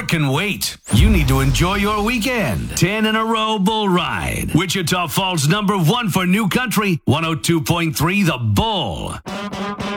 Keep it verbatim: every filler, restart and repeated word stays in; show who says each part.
Speaker 1: can wait. You need to enjoy your weekend. ten in a row bull ride. Wichita Falls number one for New Country, one oh two point three The Bull.